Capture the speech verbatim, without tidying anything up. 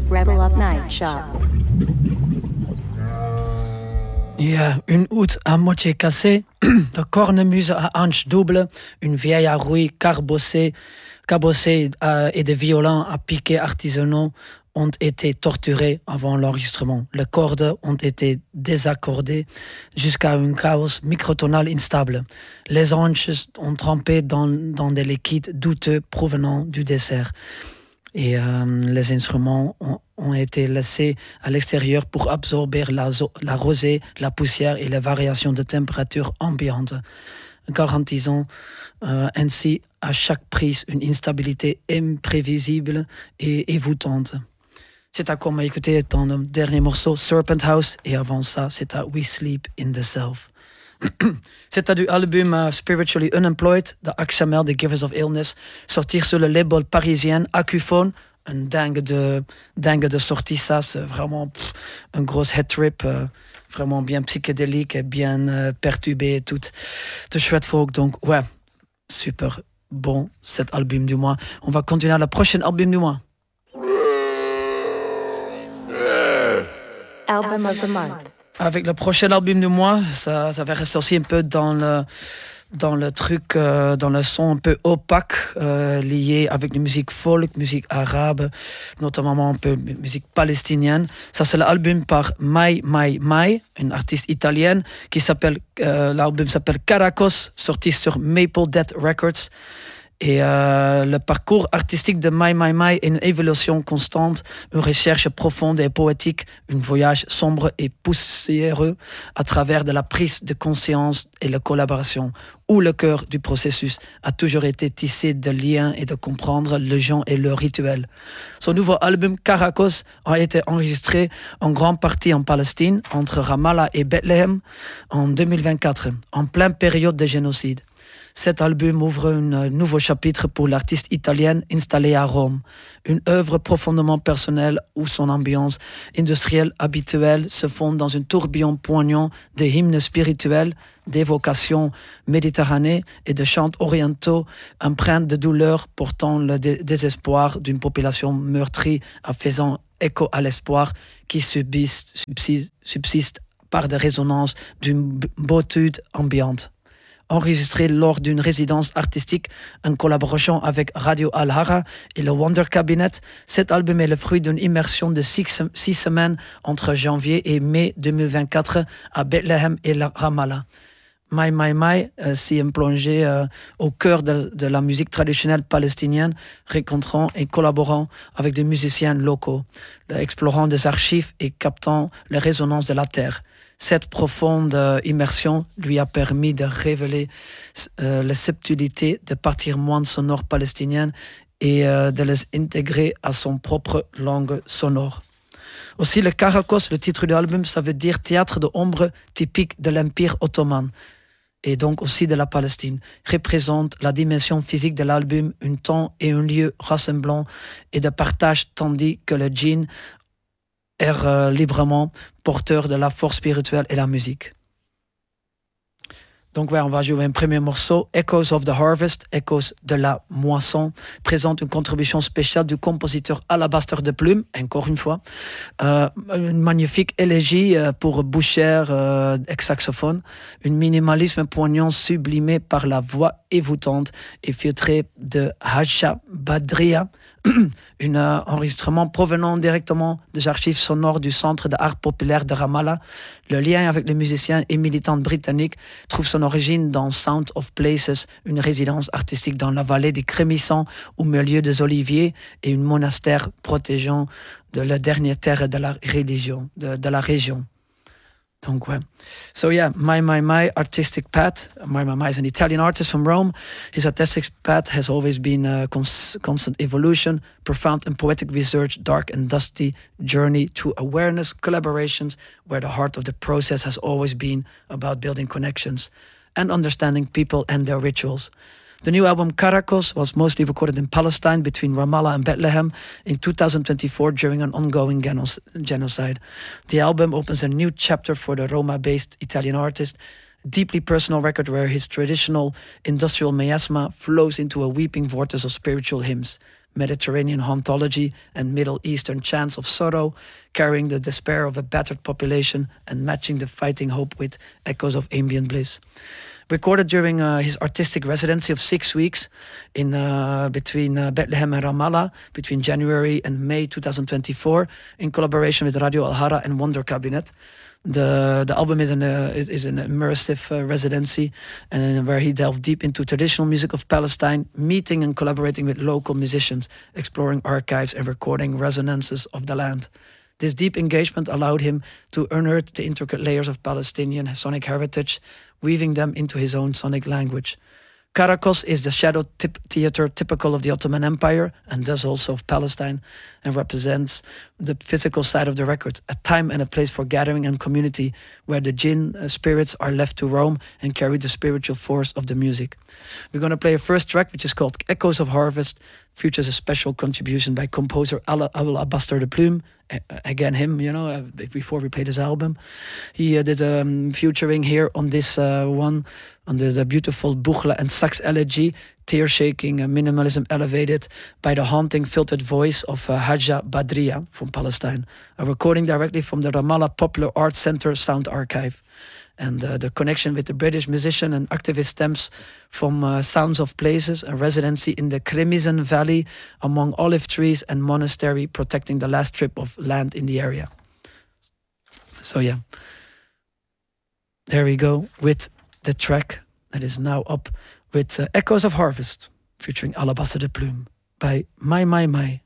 Rebel Up Night Shop. Yeah, une outre à moitié cassée, de cornemuse à hanches doubles, une vieille à rouille carbossée, cabossée euh, et des violons à piquets artisanaux ont été torturés avant l'enregistrement. Les cordes ont été désaccordées jusqu'à un chaos microtonal instable. Les hanches ont trempé dans, dans des liquides douteux provenant du dessert. Et euh, les instruments ont, ont été laissés à l'extérieur pour absorber la, la rosée, la poussière et les variations de température ambiante, garantissant euh, ainsi à chaque prise une instabilité imprévisible et évoutante. C'est à quoi on m'a écouté dans le dernier morceau, Serpent House, et avant ça, c'est à We Sleep in the Self. C'est du album uh, Spiritually Unemployed de Axamel, The Givers of Illness, sortir sur le label parisien Acuphone. Un dingue de, dingue de sortie, ça, c'est vraiment pff, un gros head trip, euh, vraiment bien psychédélique et bien euh, perturbé et tout, de chouette folk. Donc, ouais, super bon cet album du mois. On va continuer à la prochaine album du mois. Album of the month. Avec le prochain album du mois, ça, ça va rester aussi un peu dans le, dans le truc, euh, dans le son un peu opaque, euh, lié avec la musique folk, musique arabe, notamment un peu musique palestinienne. Ça, c'est l'album par Mai Mai Mai, une artiste italienne, qui s'appelle, euh, l'album s'appelle Caracos, sorti sur Maple Death Records. Et euh, le parcours artistique de Mai Mai Mai est une évolution constante, une recherche profonde et poétique, un voyage sombre et poussiéreux à travers de la prise de conscience et la collaboration, où le cœur du processus a toujours été tissé de liens et de comprendre le gens et le rituel. Son nouveau album Caracos a été enregistré en grande partie en Palestine, entre Ramallah et Bethléem, en deux mille vingt-quatre, en pleine période de génocide. Cet album ouvre un nouveau chapitre pour l'artiste italienne installée à Rome, une œuvre profondément personnelle où son ambiance industrielle habituelle se fonde dans un tourbillon poignant de hymnes spirituels, d'évocations méditerranéennes et de chants orientaux empreints de douleur portant le dé- désespoir d'une population meurtrie en faisant écho à l'espoir qui subsiste, subsiste, subsiste par des résonances d'une beauté ambiante. Enregistré lors d'une résidence artistique en collaboration avec Radio Al-Hara et le Wonder Cabinet, cet album est le fruit d'une immersion de six, six semaines entre janvier et mai deux mille vingt-quatre à Bethléem et la Ramallah. Mai Mai Mai euh, s'y est plongé euh, au cœur de, de la musique traditionnelle palestinienne, rencontrant et collaborant avec des musiciens locaux, explorant des archives et captant les résonances de la terre. Cette profonde euh, immersion lui a permis de révéler euh, la subtilité de patrimoine sonore palestinien et euh, de les intégrer à son propre langue sonore. Aussi, le Caracos, le titre de l'album, ça veut dire théâtre d'ombre typique de l'Empire ottoman et donc aussi de la Palestine, représente la dimension physique de l'album, un temps et un lieu rassemblant et de partage, tandis que le djinn est euh, librement porteur de la force spirituelle et la musique. Donc ouais, on va jouer un premier morceau, Echoes of the Harvest, Echoes de la moisson, présente une contribution spéciale du compositeur Alabaster de Plume, encore une fois, euh, une magnifique élégie euh, pour Boucher euh, ex-saxophone, un minimalisme poignant sublimé par la voix évoutante et filtrée de Hadja Badria, un euh, enregistrement provenant directement des archives sonores du Centre d'art populaire de Ramallah. Le lien avec les musiciens et militants britanniques trouve son origine dans Sound of Places, une résidence artistique dans la vallée des Crémissants au milieu des oliviers et un monastère protégeant de la dernière terre de la religion, de, de la région. Donc, ouais. So, yeah, Mai Mai Mai artistic path. Mai Mai Mai is an Italian artist from Rome. His artistic path has always been a cons- constant evolution, profound and poetic research, dark and dusty journey to awareness, collaborations, where the heart of the process has always been about building connections and understanding people and their rituals. The new album Caracos was mostly recorded in Palestine between Ramallah and Bethlehem in two thousand twenty-four during an ongoing genos- genocide. The album opens a new chapter for the Roma-based Italian artist, a deeply personal record where his traditional industrial miasma flows into a weeping vortex of spiritual hymns, Mediterranean hauntology, and Middle Eastern chants of sorrow, carrying the despair of a battered population and matching the fighting hope with echoes of ambient bliss. Recorded during uh, his artistic residency of six weeks in uh, between uh, Bethlehem and Ramallah, between January and May twenty twenty-four, in collaboration with Radio Al-Hara and Wonder Cabinet. The the album is an uh, is, is an immersive uh, residency, and where he delved deep into traditional music of Palestine, meeting and collaborating with local musicians, exploring archives and recording resonances of the land. This deep engagement allowed him to unearth the intricate layers of Palestinian sonic heritage, weaving them into his own sonic language. Karakos is the shadow tip theater typical of the Ottoman Empire, and thus also of Palestine, and represents the physical side of the record, a time and a place for gathering and community, where the jinn uh, spirits are left to roam and carry the spiritual force of the music. We're going to play a first track, which is called Echoes of Harvest, features a special contribution by composer Abul Abbastar de Plume. Uh, again, him, you know, uh, before we played his album. He uh, did a um, featuring here on this uh, one, under the beautiful Buchla and Sax elegy, tear-shaking uh, minimalism elevated by the haunting filtered voice of uh, Haja Badria from Palestine, a recording directly from the Ramallah Popular Arts Center Sound Archive. And uh, the connection with the British musician and activist stems from uh, Sounds of Places, a residency in the Kremizan Valley among olive trees and monastery, protecting the last strip of land in the area. So yeah, there we go with the track that is now up with uh, Echoes of Harvest, featuring Abul Abbastar de Plume by My My My.